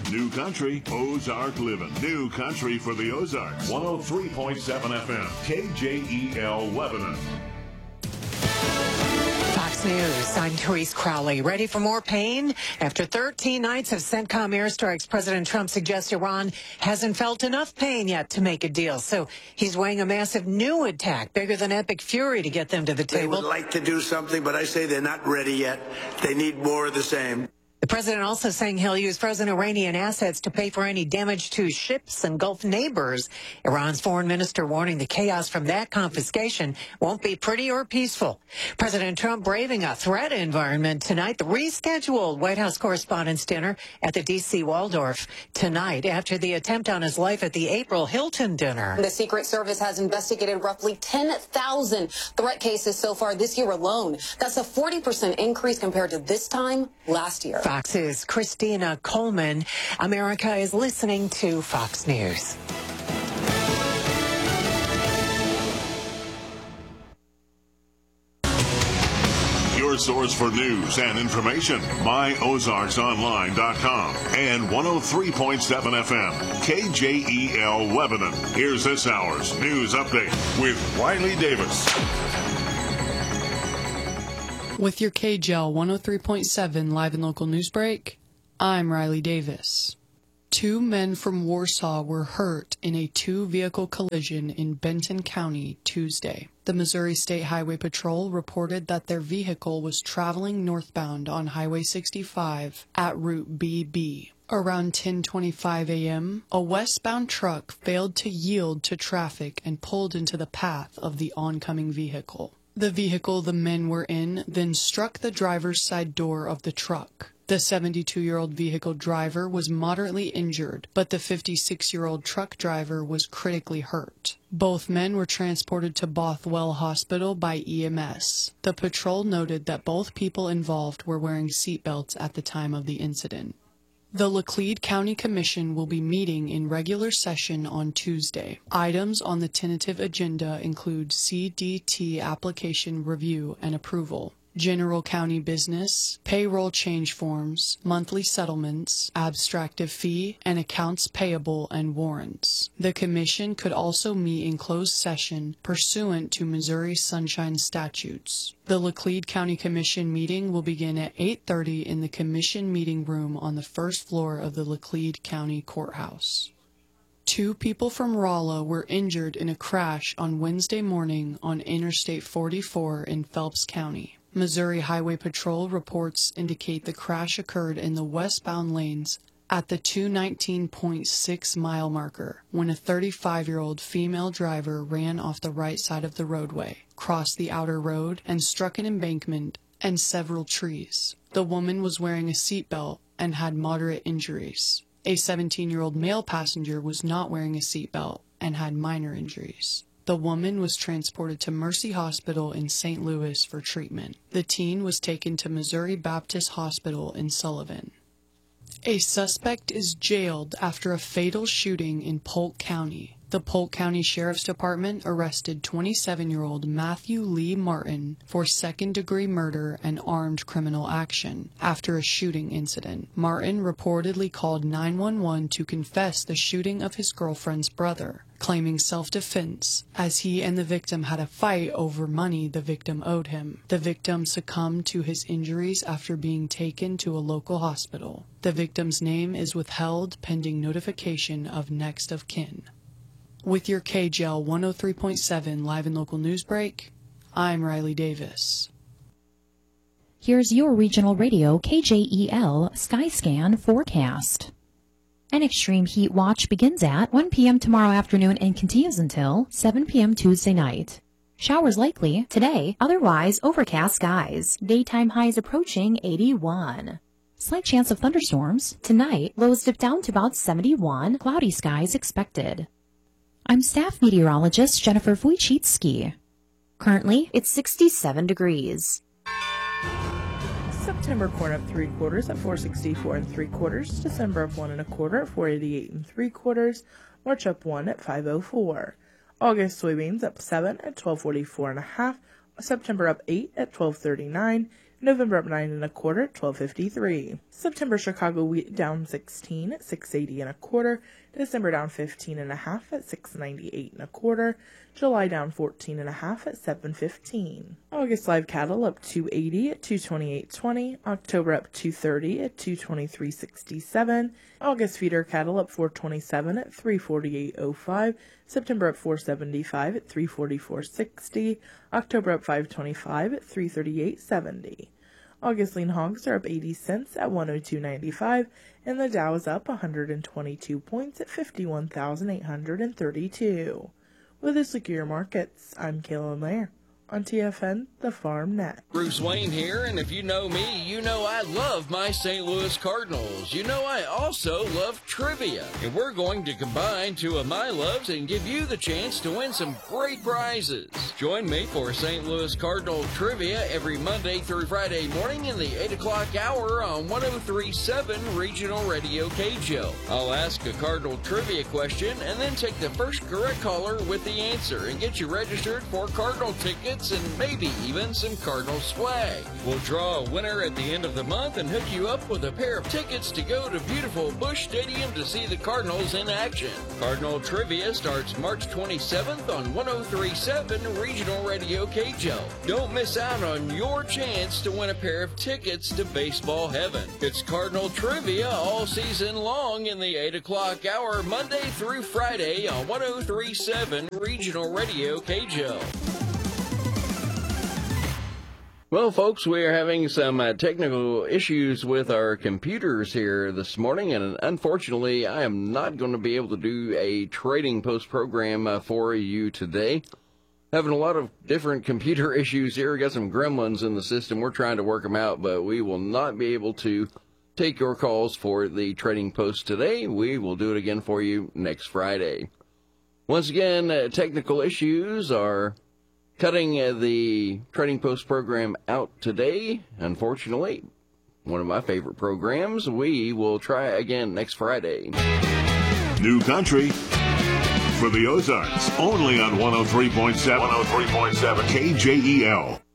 New Country, Ozark Living. New Country for the Ozarks. 103.7 FM, KJEL Lebanon. Fox News, I'm Therese Crowley. Ready for more pain? After 13 nights of CENTCOM airstrikes, President Trump suggests Iran hasn't felt enough pain yet to make a deal. So he's weighing a massive new attack, bigger than Epic Fury, to get them to the table. They would like to do something, but I say they're not ready yet. They need more of the same. The president also saying he'll use frozen Iranian assets to pay for any damage to ships and Gulf neighbors. Iran's foreign minister warning the chaos from that confiscation won't be pretty or peaceful. President Trump braving a threat environment tonight. The rescheduled White House Correspondents' Dinner at the D.C. Waldorf tonight after the attempt on his life at the April Hilton dinner. The Secret Service has investigated roughly 10,000 threat cases so far this year alone. That's a 40% increase compared to this time last year. Fox's Christina Coleman. America is listening to Fox News. Your source for news and information, myozarksonline.com and 103.7 FM, KJEL Lebanon. Here's this hour's news update with Riley Davis. With your KJEL 103.7 live and local news break, I'm Riley Davis. 2 men from Warsaw were hurt in a 2-vehicle collision in Benton County Tuesday. The Missouri State Highway Patrol reported that their vehicle was traveling northbound on Highway 65 at Route BB. Around 10:25 a.m., a westbound truck failed to yield to traffic and pulled into the path of the oncoming vehicle. The vehicle the men were in then struck the driver's side door of the truck. The 72-year-old vehicle driver was moderately injured, but the 56-year-old truck driver was critically hurt. Both men were transported to Bothwell Hospital by EMS. The patrol noted that both people involved were wearing seatbelts at the time of the incident. The Laclede County Commission will be meeting in regular session on Tuesday. Items on the tentative agenda include CDT application review and approval, general county business, payroll change forms, monthly settlements, abstractive fee, and accounts payable and warrants. The commission could also meet in closed session pursuant to Missouri Sunshine statutes. The Laclede County Commission meeting will begin at 8:30 in the commission meeting room on the first floor of the Laclede County Courthouse. 2 people from Rolla were injured in a crash on Wednesday morning on Interstate 44 in Phelps County. Missouri Highway Patrol reports indicate the crash occurred in the westbound lanes at the 219.6 mile marker when a 35-year-old female driver ran off the right side of the roadway, crossed the outer road, and struck an embankment and several trees. The woman was wearing a seatbelt and had moderate injuries. A 17-year-old male passenger was not wearing a seatbelt and had minor injuries. The woman was transported to Mercy Hospital in St. Louis for treatment. The teen was taken to Missouri Baptist Hospital in Sullivan. A suspect is jailed after a fatal shooting in Polk County. The Polk County Sheriff's Department arrested 27-year-old Matthew Lee Martin for second-degree murder and armed criminal action after a shooting incident. Martin reportedly called 911 to confess the shooting of his girlfriend's brother, claiming self-defense, as he and the victim had a fight over money the victim owed him. The victim succumbed to his injuries after being taken to a local hospital. The victim's name is withheld pending notification of next of kin. With your KJEL 103.7 live and local news break, I'm Riley Davis. Here's your regional radio KJEL Skyscan forecast. An extreme heat watch begins at 1 p.m. tomorrow afternoon and continues until 7 p.m. Tuesday night. Showers likely today, otherwise overcast skies. Daytime highs approaching 81. Slight chance of thunderstorms. Tonight, lows dip down to about 71. Cloudy skies expected. I'm staff meteorologist Jennifer Wojcicki. Currently, it's 67 degrees. September corn up 3/4 at 464 3/4. December up 1 1/4 at 488 3/4. March up 1 at 504. August soybeans up 7 at 1244 1/2. September up 8 at 1239. November up 9 1/4 at 12.53. September Chicago wheat down 16 at 6.80 1/4. December down 15 1/2 at 6.98 1/4. July down 14 1/2 at 7.15. August live cattle up 2.80 at 228.20. October up 2.30 at 223.67. August feeder cattle up 4.27 at 348.05. September up 4.75 at 344.60. October up 5.25 at 338.70. August lean hogs are up 80 cents at 102.95, and the Dow is up 122 points at 51,832. With this look at your markets, I'm Kaylin Lair on TFN, the Farm Net. Bruce Wayne here, and if you know me, you know I love my St. Louis Cardinals. You know I also love trivia, and we're going to combine two of my loves and give you the chance to win some great prizes. Join me for St. Louis Cardinal trivia every Monday through Friday morning in the 8 o'clock hour on 103.7 Regional Radio KJO. I'll ask a Cardinal trivia question and then take the first correct caller with the answer and get you registered for Cardinal tickets and maybe even some Cardinal swag. We'll draw a winner at the end of the month and hook you up with a pair of tickets to go to beautiful Busch Stadium to see the Cardinals in action. Cardinal Trivia starts March 27th on 103.7 Regional Radio KJO. Don't miss out on your chance to win a pair of tickets to baseball heaven. It's Cardinal Trivia all season long in the 8 o'clock hour, Monday through Friday on 103.7 Regional Radio KJO. Well, folks, we are having some technical issues with our computers here this morning, and unfortunately, I am not going to be able to do a trading post program for you today. Having a lot of different computer issues here. We got some gremlins in the system. We're trying to work them out, but we will not be able to take your calls for the trading post today. We will do it again for you next Friday. Once again, technical issues are cutting the Trading Post program out today. Unfortunately, one of my favorite programs. We will try again next Friday. New country for the Ozarks, only on 103.7 KJEL.